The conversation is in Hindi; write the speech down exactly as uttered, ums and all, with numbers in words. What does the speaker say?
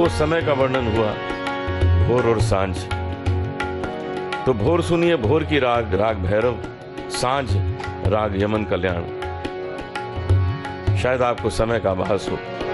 वो समय का वर्णन हुआ, भोर और सांझ। तो भोर सुनिए भोर की राग, राग भैरव। सांझ राग यमन कल्याण। शायद आपको समय का आभास हो।